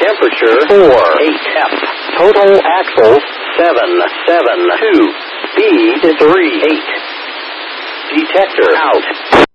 Temperature 4, 8 F. Total axles 7, 7, 2. Speed 3, 8. Detector out.